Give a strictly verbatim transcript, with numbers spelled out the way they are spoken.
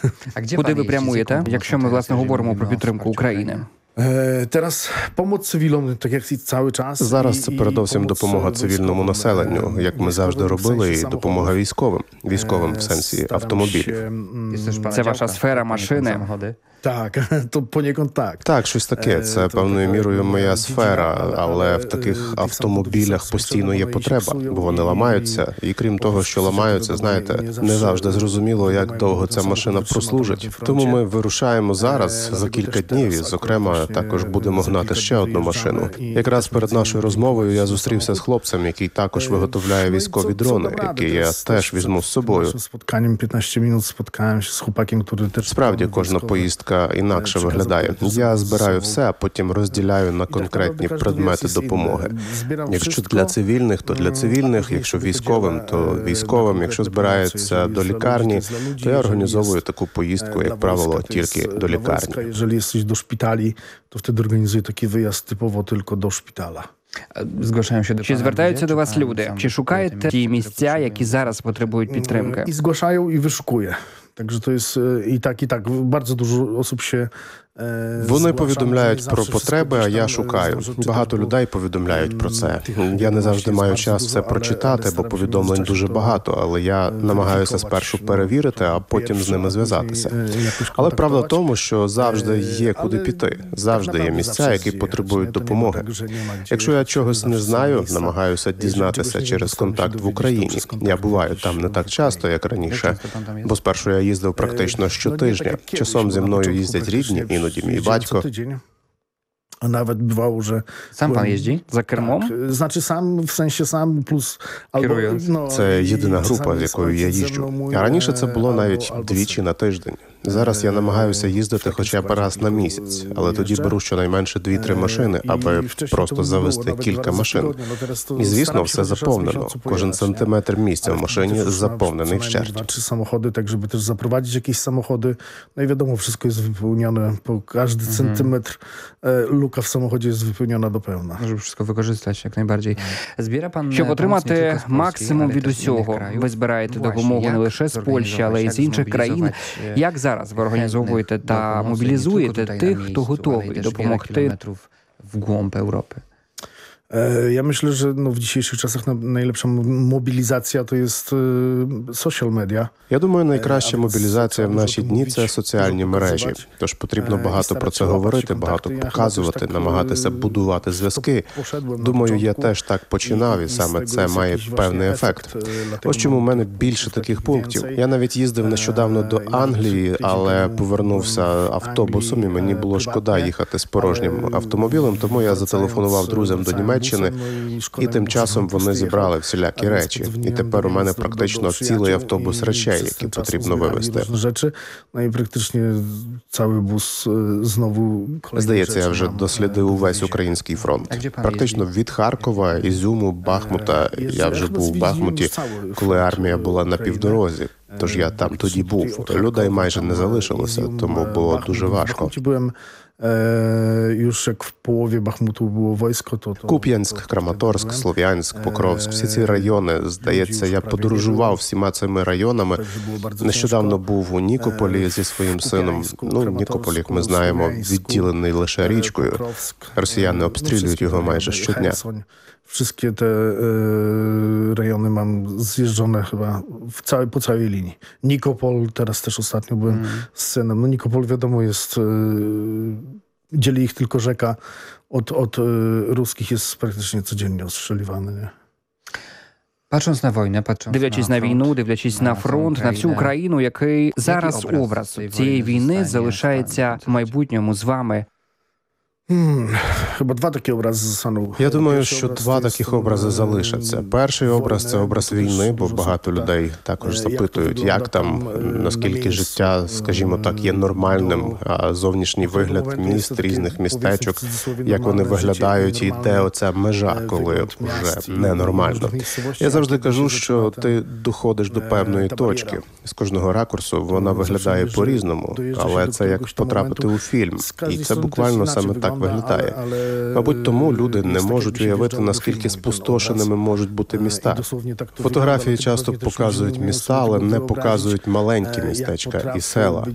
Куди ви прямуєте, якщо ми, власне, говоримо про підтримку України? Зараз pomoc цивілам, так як і цілий час. Зараз це передовсім допомога цивільному населенню, як ми завжди робили, і допомога військовим. Військовим в сенсі автомобілів. Це ваша сфера, машини? Так, то понікон так. Так, щось таке. Це певною мірою моя сфера, але в таких автомобілях постійно є потреба, бо вони ламаються. І крім того, що ламаються, знаєте, не завжди зрозуміло, як довго ця машина прослужить. Тому ми вирушаємо зараз, за кілька днів, і, зокрема, також будемо гнати ще одну машину. Якраз перед нашою розмовою я зустрівся з хлопцем, який також виготовляє військові дрони, які я теж візьму з собою. Спотканням п'ятнадцять хвилин споткаємося з хлопаком, який теж... Справді, кожна поїздка інакше виглядає. Я збираю все, а потім розділяю на конкретні предмети допомоги. Якщо для цивільних, то для цивільних, якщо військовим, то військовим, якщо збирається до лікарні, то я організовую таку поїздку, як правило, тільки до лікарні. Якщо їздиш до шпиталі, то вtedy організую такий виїзд типово тільки до шпиталя. Чи звертаються до вас люди? Чи шукаєте ті місця, які зараз потребують підтримки? І згłaszają, і вишукує. Także to jest i tak, i tak. Bardzo dużo osób się... Вони повідомляють про потреби, а я шукаю. Багато людей повідомляють про це. Я не завжди маю час все прочитати, бо повідомлень дуже багато, але я намагаюся спершу перевірити, а потім з ними зв'язатися. Але правда в тому, що завжди є куди піти. Завжди є місця, які потребують допомоги. Якщо я чогось не знаю, намагаюся дізнатися через контакт в Україні. Я буваю там не так часто, як раніше, бо спершу я їздив практично щотижня. Часом зі мною їздять рідні, іноді мій батько. A nawet bywało, że... Сам пан їздить? За кермом? Так, значить, сам, в сенсі сам, плюс... Або, ну, це єдина група, з якою я їжджу. А раніше це було навіть двічі на тиждень. Зараз я намагаюся їздити хоча б раз на місяць, але тоді беру щонайменше дві-три машини, аби просто завести кілька машин. І, звісно, все заповнено. Кожен сантиметр місця в машині заповнений вщерть. Чи самоходи, так, щоб теж запровадити якісь самоходи. Ну і відомо, все є виповнене, по кожен сантиметр luka w samochodzie jest wypełniona do pełna. Żeby wszystko wykorzystać jak najbardziej. Zbiera pan... Щоб отримати максимум від усього, ви збираєте допомогу не лише з Польщі, але й з інших країн. Як зараз ви організовуєте та мобілізуєте тих, хто готовий допомогти в głąb Європи? Ja myślę, że no w dzisiejszych czasach najlepsza mobilizacja to jest social media. Я думаю, найкраща мобілізація в наші дні – це соціальні мережі. Тож потрібно багато про це говорити, багато показувати, намагатися будувати зв'язки. Думаю, я теж так починав, і саме це має певний ефект. Ось чому в мене більше таких пунктів. Я навіть їздив нещодавно до Англії, але повернувся автобусом, і мені було шкода їхати з порожнім автомобілем, тому я зателефонував друзям до Німеччини, і тим часом вони зібрали всілякі речі. І тепер у мене практично цілий автобус речей, які потрібно вивезти. Ну і практично цілий бус знову... Здається, я вже дослідив увесь український фронт. Практично від Харкова, Ізюму, Бахмута. Я вже був в Бахмуті, коли армія була на півдорозі. Тож я там тоді був. Людей майже не залишилося, тому було дуже важко. Już jak w połowie Bachmutu było wojsko, to... to... Куп'янськ, Краматорськ, Слов'янськ, Покровськ, всі ці райони, здається, я подорожував всіма цими районами. Нещодавно був у Нікополі зі своїм сином. Ну, Нікополь, як ми знаємо, відділений лише річкою. Rosjanie обстрілюють його майже щодня. Wszystkie te y, rejony mam zjeżdżone chyba w całej, po całej linii. Nikopol, teraz też ostatnio byłem mm. z synem. No Nikopol wiadomo jest, y, dzieli ich tylko rzeka. Od, od y, ruskich jest praktycznie codziennie ostrzeliwany, nie? Patrząc na wojnę, patrząc дивлячись на війну, дивлячись на фронт, на всю Україну, який зараз образ цієї війни залишається в майбутньому з вами? Hmm, chyba dwa takie obrazy zostaną. Я думаю, що два таких образи залишаться. Перший образ – це образ війни, бо багато людей також запитують, як там, наскільки життя, скажімо так, є нормальним, а зовнішній вигляд міст, різних містечок, як вони виглядають і де оця межа, коли вже ненормально. Я завжди кажу, що ти доходиш до певної точки. З кожного ракурсу вона виглядає по-різному, але це як потрапити у фільм. І це буквально саме так виглядає. Мабуть, тому люди не можуть уявити, наскільки спустошеними можуть бути міста. Фотографії часто показують міста, але не показують маленькі містечка і села.